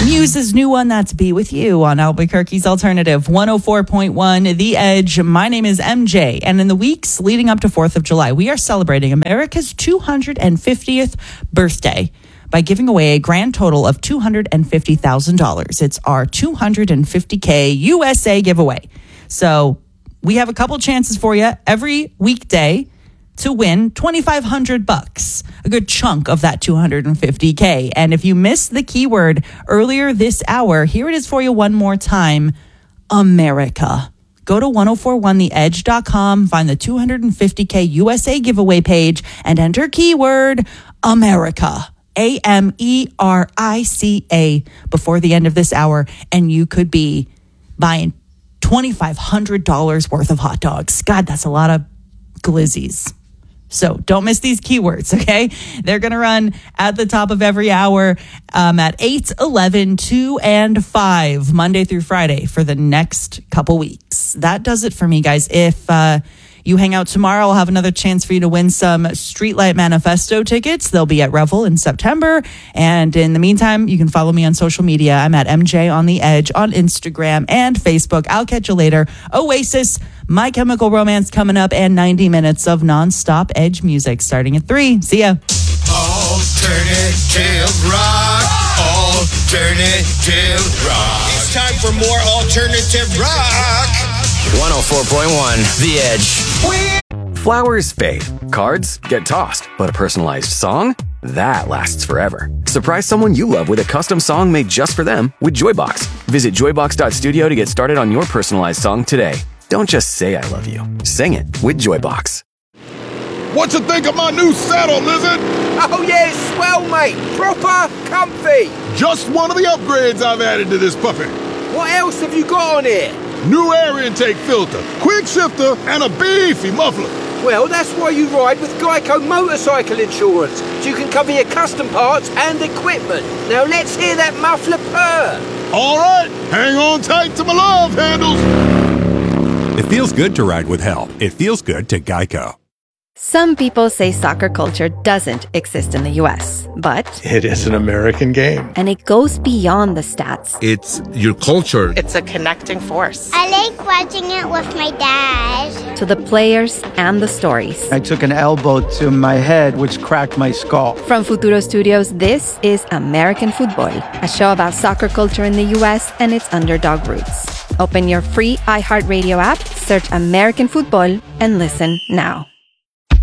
Muse's new one, that's Be With You on Albuquerque's Alternative 104.1 The Edge. My name is MJ, and in the weeks leading up to 4th of July, we are celebrating America's 250th birthday by giving away a grand total of $250,000. It's our 250K USA giveaway. So we have a couple chances for you every weekday to win $2,500, a good chunk of that $250K. And if you missed the keyword earlier this hour, here it is for you one more time: America. Go to 1041theedge.com, find the 250K USA giveaway page, and enter keyword America. AMERICA before the end of this hour, and you could be buying $2,500 worth of hot dogs. God, that's a lot of glizzies. So don't miss these keywords, okay? They're going to run at the top of every hour at 8, 11, 2, and 5, Monday through Friday for the next couple weeks. That does it for me, guys. If you hang out tomorrow, I'll have another chance for you to win some Streetlight Manifesto tickets. They'll be at Revel in September. And in the meantime, you can follow me on social media. I'm at MJ on the Edge on Instagram and Facebook. I'll catch you later. Oasis, My Chemical Romance coming up, and 90 minutes of nonstop Edge music starting at 3. See ya. Alternative rock. Alternative rock. It's time for more alternative rock. 104.1 The Edge. Flowers fade, cards get tossed, but a personalized song? That lasts forever. Surprise someone you love with a custom song made just for them with Joybox. Visit joybox.studio to get started on your personalized song today. Don't just say I love you. Sing it with Joybox. What you think of my new saddle, Lizard? Oh yeah, swell, mate. Proper comfy. Just one of the upgrades I've added to this puppy. What else have you got on here? New air intake filter, quick shifter, and a beefy muffler. Well, that's why you ride with Geico Motorcycle Insurance, so you can cover your custom parts and equipment. Now let's hear that muffler purr. All right, hang on tight to my love handles. It feels good to ride with help. It feels good to Geico. Some people say soccer culture doesn't exist in the U.S., but it is an American game. And it goes beyond the stats. It's your culture. It's a connecting force. I like watching it with my dad. To the players and the stories. I took an elbow to my head, which cracked my skull. From Futuro Studios, this is American Football, a show about soccer culture in the U.S. and its underdog roots. Open your free iHeartRadio app, search American Football, and listen now.